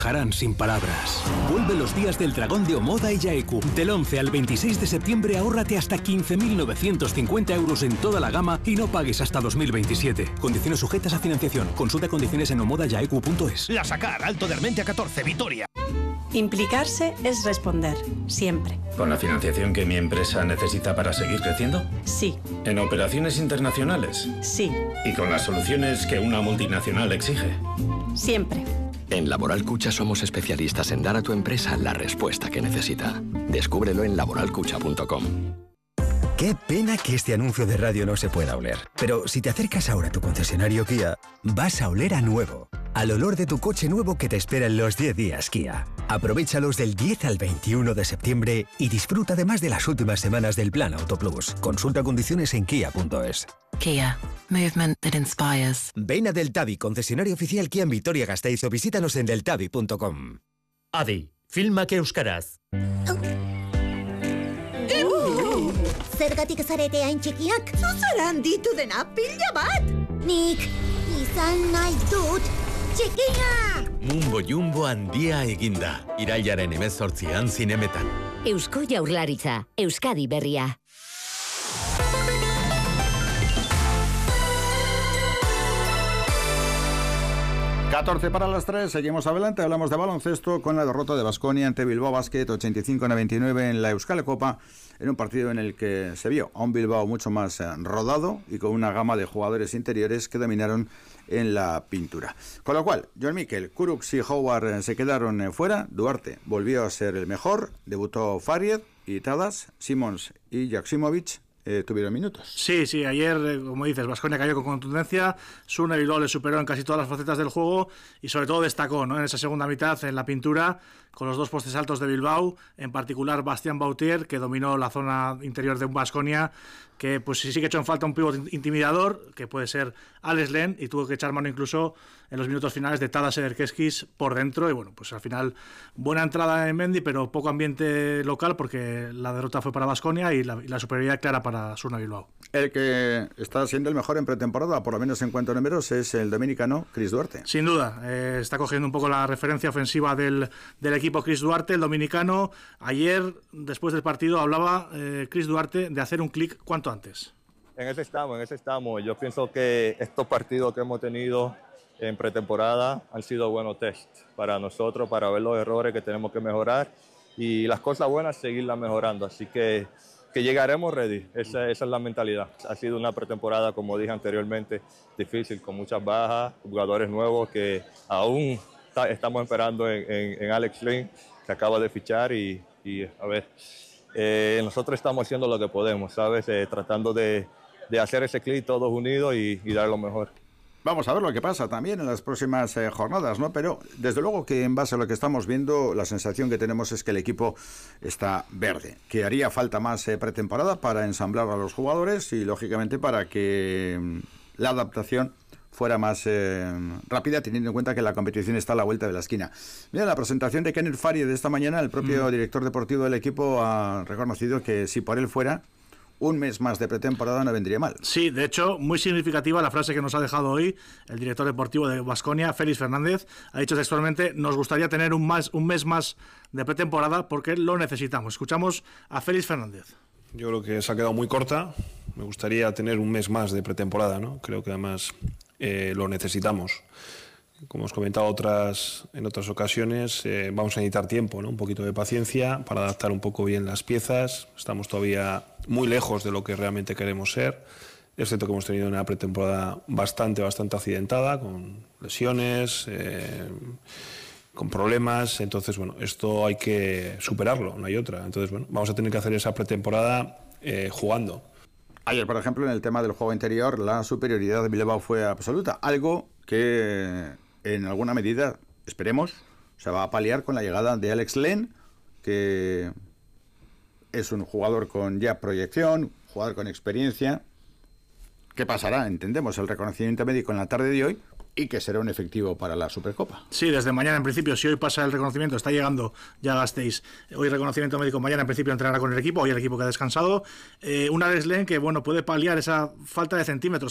Dejarán sin palabras. Vuelve los días del dragón de Omoda y Yaeku. Del 11 al 26 de septiembre ahórrate hasta 15.950 euros en toda la gama y no pagues hasta 2027. Condiciones sujetas a financiación. Consulta condiciones en omodayaeku.es. La Sacar, Alto de Armentia 14, Vitoria. Implicarse es responder, siempre. ¿Con la financiación que mi empresa necesita para seguir creciendo? Sí. ¿En operaciones internacionales? Sí. ¿Y con las soluciones que una multinacional exige? Siempre. En Laboral Cucha somos especialistas en dar a tu empresa la respuesta que necesita. Descúbrelo en laboralcucha.com. Qué pena que este anuncio de radio no se pueda oler. Pero si te acercas ahora a tu concesionario Kia, vas a oler a nuevo. Al olor de tu coche nuevo que te espera en los 10 días Kia. Aprovéchalos del 10 al 21 de septiembre y disfruta además de las últimas semanas del Plan Auto Plus. Consulta condiciones en kia.es. Kia. Movement that inspires. Ven a Deltavi, concesionario oficial Kia en Vitoria-Gasteiz o visítanos en deltavi.com. Adi, filmak euskaraz. Zergatik zarete hain txikiak? Zuzera handitu dena pila bat! Nik izan nahi dut txikia! Mumbo Jumbo handia eginda. Irailaren 18an zinemetan. Eusko Jaurlaritza, Euskadi berria. ...14 para las 3, seguimos adelante, hablamos de baloncesto con la derrota de Baskonia ante Bilbao Basket, 85-29 en la Euskal Copa, en un partido en el que se vio a un Bilbao mucho más rodado y con una gama de jugadores interiores que dominaron en la pintura. Con lo cual, John Mikel, Kurucs y Howard se quedaron fuera, Duarte volvió a ser el mejor, debutó Faried y Tadas, Simons y Jaksimovic tuvieron minutos. Sí, ayer, como dices, Baskonia cayó con contundencia, Sune Bilbao le superó en casi todas las facetas del juego y sobre todo destacó, ¿no?, en esa segunda mitad en la pintura con los dos postes altos de Bilbao, en particular Bastien Bautier, que dominó la zona interior de un Baskonia que pues sí que echó en falta un pívot intimidador, que puede ser Alex Len, y tuvo que echar mano incluso en los minutos finales de Tadas Ederkeskis por dentro, y bueno, pues al final buena entrada en Mendy, pero poco ambiente local porque la derrota fue para Baskonia y la superioridad clara para Sune Bilbao. El que está siendo el mejor en pretemporada, por lo menos en cuanto a números, es el dominicano Chris Duarte. Sin duda, está cogiendo un poco la referencia ofensiva del equipo Chris Duarte, el dominicano. Ayer, después del partido, hablaba Chris Duarte de hacer un clic cuanto antes. En ese estamos. Yo pienso que estos partidos que hemos tenido en pretemporada han sido buenos test para nosotros, para ver los errores que tenemos que mejorar y las cosas buenas seguirlas mejorando. Así que llegaremos ready, esa es la mentalidad. Ha sido una pretemporada, como dije anteriormente, difícil, con muchas bajas, jugadores nuevos que aún estamos esperando en Alex Len, que acaba de fichar y a ver, nosotros estamos haciendo lo que podemos, ¿sabes? Tratando de hacer ese clic todos unidos y dar lo mejor. Vamos a ver lo que pasa también en las próximas jornadas, ¿no? Pero desde luego que en base a lo que estamos viendo, la sensación que tenemos es que el equipo está verde, que haría falta más pretemporada para ensamblar a los jugadores y lógicamente para que la adaptación fuera más rápida, teniendo en cuenta que la competición está a la vuelta de la esquina. Mira, la presentación de Kenneth Faried de esta mañana, el propio director deportivo del equipo ha reconocido que si por él fuera, un mes más de pretemporada no vendría mal. Sí, de hecho, muy significativa la frase que nos ha dejado hoy el director deportivo de Baskonia, Félix Fernández. Ha dicho textualmente: nos gustaría tener un mes más de pretemporada porque lo necesitamos. Escuchamos a Félix Fernández. Yo creo que se ha quedado muy corta. Me gustaría tener un mes más de pretemporada, ¿no? Creo que además lo necesitamos. Como os he comentado en otras ocasiones, vamos a necesitar tiempo, ¿no? Un poquito de paciencia para adaptar un poco bien las piezas. Estamos todavía muy lejos de lo que realmente queremos ser. Es cierto que hemos tenido una pretemporada bastante accidentada, con lesiones, con problemas. Entonces, bueno, esto hay que superarlo, no hay otra. Entonces, bueno, vamos a tener que hacer esa pretemporada jugando. Ayer, por ejemplo, en el tema del juego interior, la superioridad de Bilbao fue absoluta. Algo que en alguna medida, esperemos, se va a paliar con la llegada de Alex Len, que es un jugador con ya proyección, jugador con experiencia. ¿Qué pasará? Entendemos el reconocimiento médico en la tarde de hoy y que será un efectivo para la Supercopa. Sí, desde mañana en principio, si hoy pasa el reconocimiento, está llegando ya Gasteiz, hoy reconocimiento médico, mañana en principio entrenará con el equipo, hoy el equipo que ha descansado, un Alex Len que bueno, puede paliar esa falta de centímetros